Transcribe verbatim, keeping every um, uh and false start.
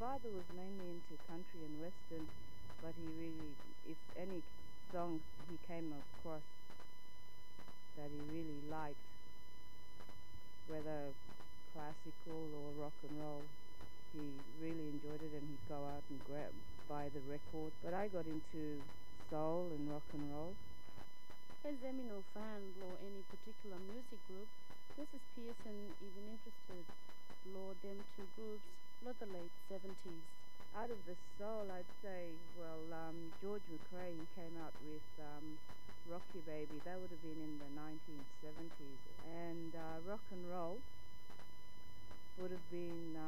father was mainly into country and western, but he really, if any song he came across that he really liked, whether classical or rock and roll, he really enjoyed it, and he'd go out and grab, buy the record. But I got into soul and rock and roll. Has Emmy no fan or any particular music group? Missus Pearson even interested law them two groups, not the late seventies. Out of the soul, I'd say, well, um, George McRae, he came out with um, Rocky Baby. That would have been in the nineteen seventies. And uh, rock and roll would have been... Uh,